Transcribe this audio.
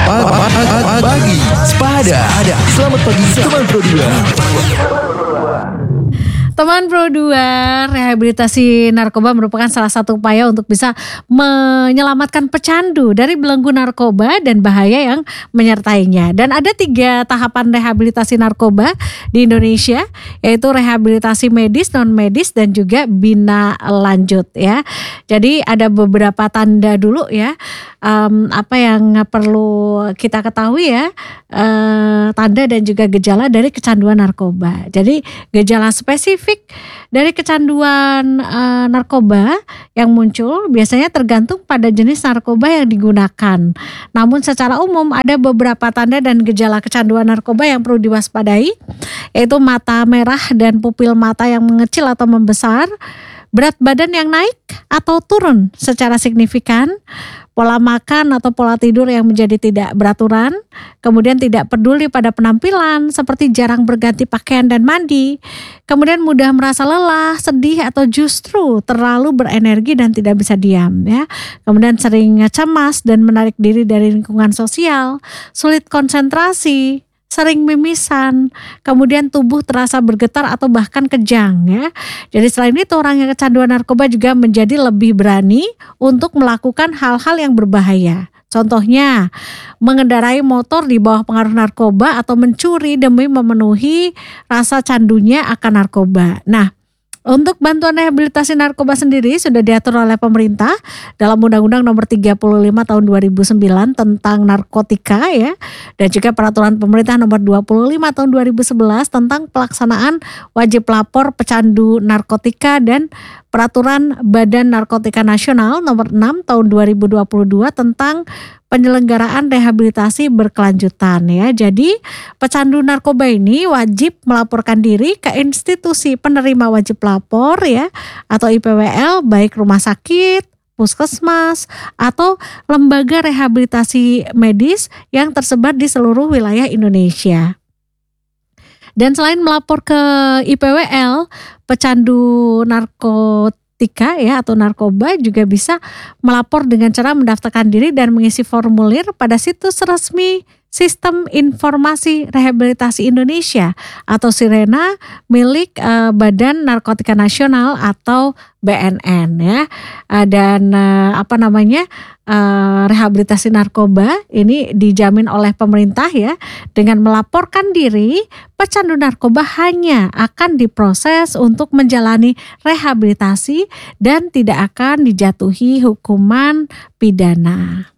Pagi Sepada. Selamat pagi teman Pro 2. Teman Pro 2, rehabilitasi narkoba merupakan salah satu upaya untuk bisa menyelamatkan pecandu dari belenggu narkoba dan bahaya yang menyertainya. Dan ada 3 tahapan rehabilitasi narkoba di Indonesia, yaitu rehabilitasi medis, non medis, dan juga bina lanjut ya. Jadi ada beberapa tanda dulu ya, apa yang perlu kita ketahui ya, tanda dan juga gejala dari kecanduan narkoba. Jadi gejala spesifik dari kecanduan narkoba yang muncul biasanya tergantung pada jenis narkoba yang digunakan. Namun secara umum ada beberapa tanda dan gejala kecanduan narkoba yang perlu diwaspadai, yaitu mata merah dan pupil mata yang mengecil atau membesar, berat badan yang naik atau turun secara signifikan, pola makan atau pola tidur yang menjadi tidak beraturan, kemudian tidak peduli pada penampilan seperti jarang berganti pakaian dan mandi, kemudian mudah merasa lelah, sedih atau justru terlalu berenergi dan tidak bisa diam ya. Kemudian sering cemas dan menarik diri dari lingkungan sosial, sulit konsentrasi, sering mimisan, kemudian tubuh terasa bergetar atau bahkan kejang ya. Jadi selain itu orang yang kecanduan narkoba juga menjadi lebih berani untuk melakukan hal-hal yang berbahaya. Contohnya mengendarai motor di bawah pengaruh narkoba atau mencuri demi memenuhi rasa candunya akan narkoba. Nah, untuk bantuan rehabilitasi narkoba sendiri sudah diatur oleh pemerintah dalam Undang-Undang Nomor 35 Tahun 2009 tentang narkotika ya, dan juga Peraturan Pemerintah Nomor 25 Tahun 2011 tentang pelaksanaan wajib lapor pecandu narkotika, dan Peraturan Badan Narkotika Nasional Nomor 6 Tahun 2022 tentang penyelenggaraan rehabilitasi berkelanjutan ya. Jadi pecandu narkoba ini wajib melaporkan diri ke institusi penerima wajib lapor ya, atau IPWL, baik rumah sakit, puskesmas, atau lembaga rehabilitasi medis yang tersebar di seluruh wilayah Indonesia. Dan selain melapor ke IPWL, pecandu narkotika ya atau narkoba juga bisa melapor dengan cara mendaftarkan diri dan mengisi formulir pada situs resmi Sistem Informasi Rehabilitasi Indonesia atau Sirena milik Badan Narkotika Nasional atau BNN ya. Dan rehabilitasi narkoba ini dijamin oleh pemerintah ya. Dengan melaporkan diri, pecandu narkoba hanya akan diproses untuk menjalani rehabilitasi dan tidak akan dijatuhi hukuman pidana.